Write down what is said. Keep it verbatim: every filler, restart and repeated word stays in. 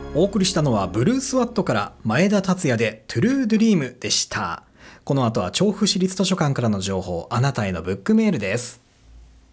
お送りしたのはブルースワットから前田達也でトゥルードリームでした。この後は調布市立図書館からの情報、あなたへのブックメールです。